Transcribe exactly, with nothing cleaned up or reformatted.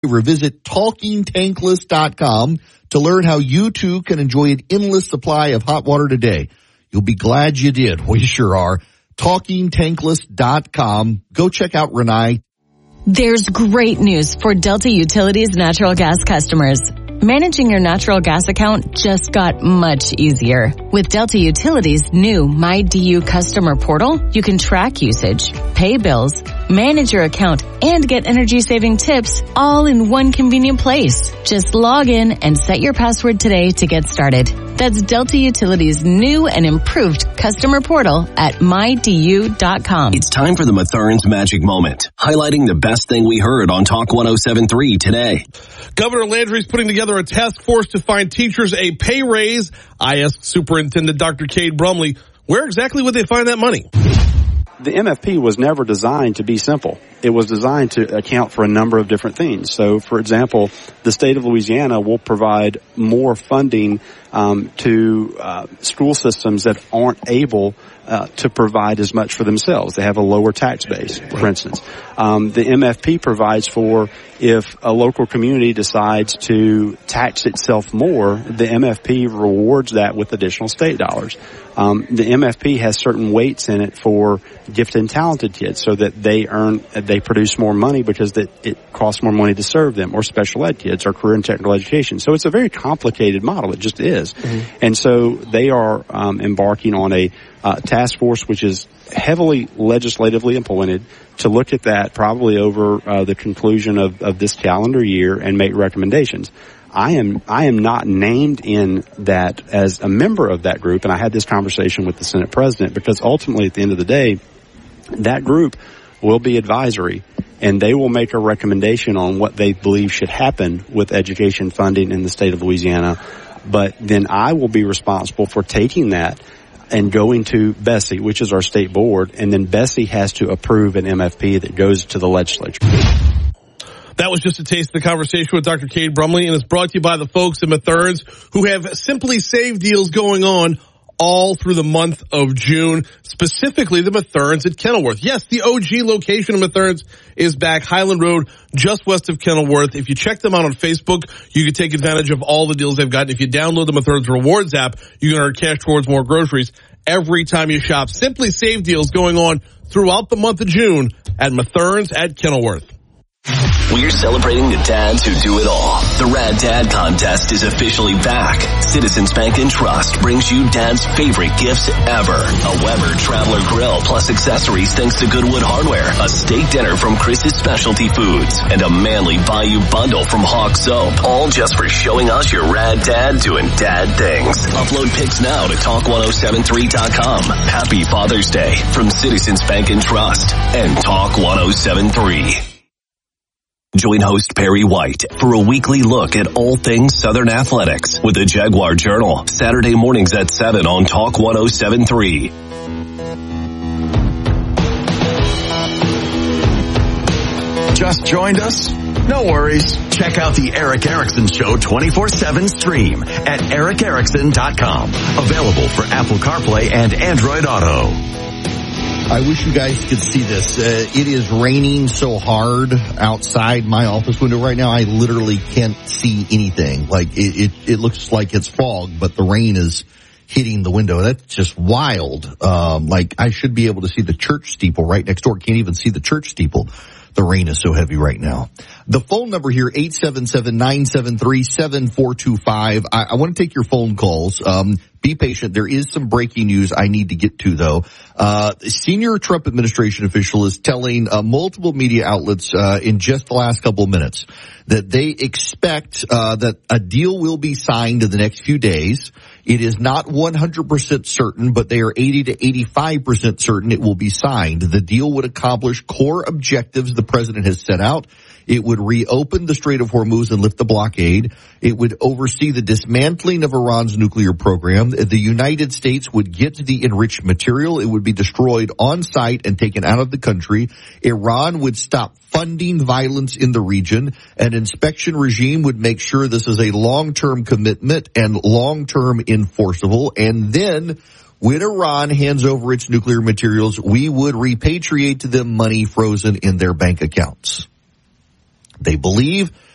Visit talking tankless dot com to learn how you too can enjoy an endless supply of hot water today. You'll be glad you did. We sure are. talking tankless dot com. Go check out Renai. There's great news for Delta Utilities natural gas customers. Managing your natural gas account just got much easier. With Delta Utilities' new MyDU customer portal, you can track usage, pay bills, manage your account, and get energy-saving tips all in one convenient place. Just log in and set your password today to get started. That's Delta Utilities' new and improved customer portal at my d u dot com. It's time for the Matherns Magic Moment, highlighting the best thing we heard on Talk one oh seven point three today. Governor Landry's putting together a task force to find teachers a pay raise. I asked Superintendent Doctor Cade Brumley, where exactly would they find that money? The M F P was never designed to be simple. It was designed to account for a number of different things. So, for example, the state of Louisiana will provide more funding um, to uh, school systems that aren't able uh, to provide as much for themselves. They have a lower tax base, for instance. Um, the M F P provides for if a local community decides to tax itself more, the M F P rewards that with additional state dollars. Um, the M F P has certain weights in it for gifted and talented kids so that they earn, they produce more money because that it costs more money to serve them, or special ed kids, or career and technical education. So it's a very complicated model. It just is. Mm-hmm. And so they are um, embarking on a uh, task force which is heavily legislatively appointed to look at that probably over uh, the conclusion of, of this calendar year and make recommendations. I am I am not named in that as a member of that group, and I had this conversation with the Senate President because ultimately at the end of the day, that group will be advisory, and they will make a recommendation on what they believe should happen with education funding in the state of Louisiana. But then I will be responsible for taking that and going to Bessie, which is our state board, and then Bessie has to approve an M F P that goes to the legislature. That was just a taste of the conversation with Doctor Cade Brumley, and it's brought to you by the folks at Matherns who have Simply Save deals going on all through the month of June, specifically the Matherns at Kenilworth. Yes, the O G location of Matherns is back, Highland Road, just west of Kenilworth. If you check them out on Facebook, you can take advantage of all the deals they've got. If you download the Matherns Rewards app, you can earn cash towards more groceries every time you shop. Simply Save deals going on throughout the month of June at Matherns at Kenilworth. We're celebrating the dads who do it all. The Rad Dad Contest is officially back. Citizens Bank and Trust brings you Dad's favorite gifts ever. A Weber Traveler Grill plus accessories thanks to Goodwood Hardware. A steak dinner from Chris's Specialty Foods. And a manly Bayou bundle from Hawk Soap. All just for showing us your Rad Dad doing dad things. Upload pics now to talk ten seventy-three dot com. Happy Father's Day from Citizens Bank and Trust and Talk ten seventy-three. Join host Perry White for a weekly look at all things Southern athletics with the Jaguar Journal, Saturday mornings at seven on Talk ten seventy-three. Just joined us? No worries. Check out the Eric Erickson Show twenty-four seven stream at eric erickson dot com. Available for Apple CarPlay and Android Auto. I wish you guys could see this. Uh, it is raining so hard outside my office window right now. I literally can't see anything. Like it, it, it looks like it's fog, but the rain is hitting the window. That's just wild. Um, like I should be able to see the church steeple right next door. Can't even see the church steeple. The rain is so heavy right now. The phone number here, eight seven seven, nine seven three, seven four two five. I, I want to take your phone calls. Um, be patient. There is some breaking news I need to get to, though. Uh, the senior Trump administration official is telling uh, multiple media outlets uh, in just the last couple of minutes that they expect uh, that a deal will be signed in the next few days. It is not one hundred percent certain, but they are eighty to eighty-five percent certain it will be signed. The deal would accomplish core objectives the president has set out. It would reopen the Strait of Hormuz and lift the blockade. It would oversee the dismantling of Iran's nuclear program. The United States would get the enriched material. It would be destroyed on site and taken out of the country. Iran would stop funding violence in the region. An inspection regime would make sure this is a long-term commitment and long-term enforceable. And then when Iran hands over its nuclear materials, we would repatriate to them money frozen in their bank accounts. They believe